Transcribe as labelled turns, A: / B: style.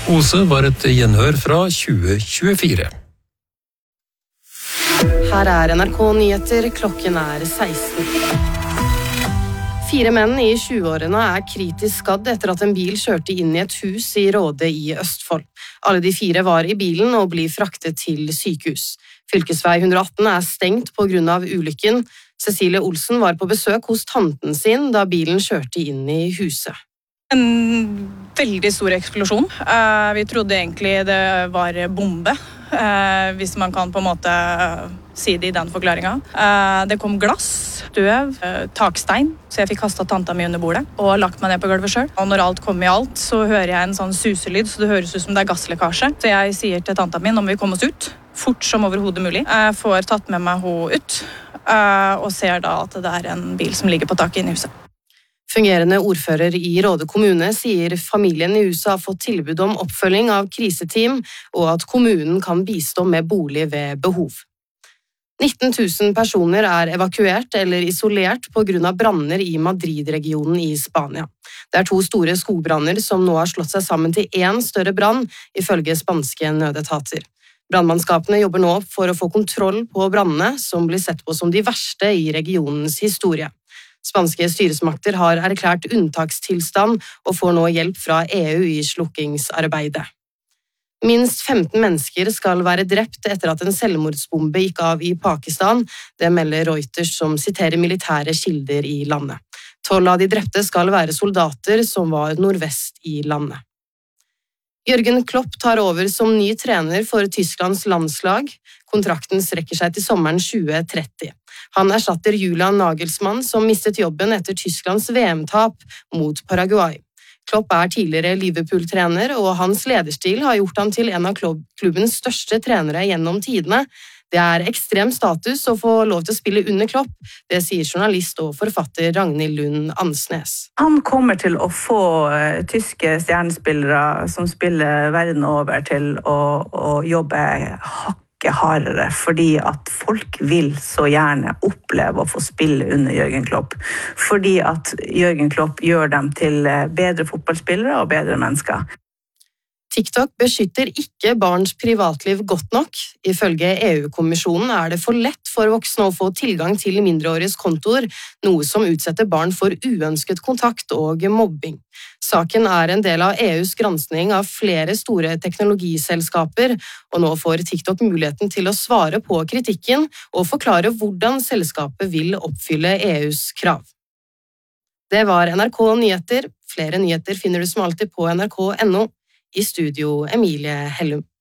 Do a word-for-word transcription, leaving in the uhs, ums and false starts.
A: Ose var et gjenhør fra tjue tjuefire.
B: Her er N R K Nyheter, klokken er seksten. Fire menn i tjueårene er kritisk skadd etter at en bil kjørte inn i et hus i Råde i Østfold. Alle de fire var i bilen og blir fraktet til sykehus. Fylkesvei ett hundre og atten er stengt på grunn av ulykken. Cecilie Olsen var på besøk hos tanten sin da bilen kjørte inn i huset.
C: En veldig stor eksplosjon. Vi trodde egentlig det var bombe, hvis man kan på en måte si det i den forklaringen. Det kom glass, støv, takstein, så jeg fikk kastet tanta mi under bordet og lagt meg ned på gulvet selv. Og når alt kom i alt, så hører jeg en sånn suselyd, så det høres ut som det er gasslekkasje. Så jeg sier til tanta min om vi kommer oss ut, fort som overhodet mulig. Jeg får tatt med meg henne ut, og ser da at det er en bil som ligger på taket inne i huset.
B: Fungerende ordfører i Råde kommune sier familien i huset har fått tilbud om oppfølging av kriseteam, og at kommunen kan bistå med bolig ved behov. nitten tusen personer er evakuert eller isolert på grunn av branner i Madrid-regionen i Spania. Det er to store skogbranner som nå har slått seg sammen til én større brann, ifølge spanske nødetater. Brannmannskapene jobber nå for å få kontroll på brannene, som blir sett på som de verste i regionens historie. Spanske styresmakter har erklært unntakstilstand og får nå hjelp fra E U i slukkingsarbeidet. Minst femten mennesker skal være drept etter at en selvmordsbombe gikk av i Pakistan. Det melder Reuters, som siterer militære kilder i landet. Tolv av de drepte skal være soldater som var nordvest i landet. Jørgen Klopp tar over som ny trener for Tysklands landslag. Kontrakten strekker seg til sommeren tjue tretti. Han erstatter Julian Nagelsmann, som mistet jobben etter Tysklands V M-tap mot Paraguay. Klopp er tidligere Liverpool-trener, og hans lederstil har gjort han til en av klubbens største trenere gjennom tidene. Det er ekstrem status å få lov til å spille under Klopp, det sier journalist og forfatter Ragnhild Lund Ansnes.
D: Han kommer til å få uh, tyske stjernespillere som spiller verden over til å, å jobbe hakket hardere, fordi at folk vil så gjerne oppleve å få spille under Jørgen Klopp. Fordi at Jørgen Klopp gjør dem til bedre fotballspillere og bedre mennesker.
B: TikTok beskytter ikke barns privatliv godt nok. Ifølge E U-kommisjonen er det for lett for voksne å få tilgang til mindreåriges kontoer, noe som utsetter barn for uønsket kontakt og mobbing. Saken er en del av E U's granskning av flere store teknologiselskaper, og nå får TikTok muligheten til å svare på kritikken og forklare hvordan selskapet vil oppfylle E U's krav. Det var N R K Nyheter. Flere nyheter finner du som alltid på N R K punktum no. I studio Emilie Hellum.